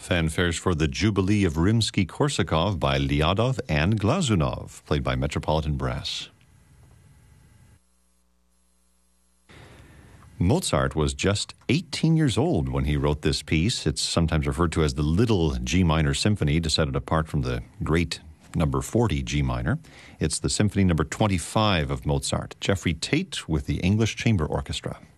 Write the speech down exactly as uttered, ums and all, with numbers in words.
fanfares for the Jubilee of Rimsky-Korsakov by Lyadov and Glazunov, played by Metropolitan Brass. Mozart was just eighteen years old when he wrote this piece. It's sometimes referred to as the Little G Minor Symphony to set it apart from the great number forty G Minor. It's the Symphony number twenty-five of Mozart. Jeffrey Tate with the English Chamber Orchestra.